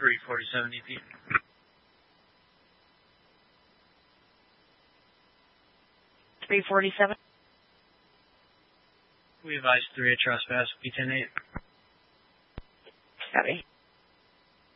347 EP. 347. We advise 3 a trespass, B10-8. Copy.